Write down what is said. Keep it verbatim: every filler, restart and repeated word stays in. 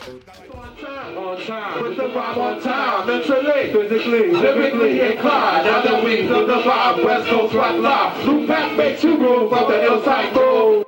On time, put the vibe on time, mentally, physically, lyrically inclined. Now the wings of the vibe, West Coast rock live. New pack makes you groove up the hillside move.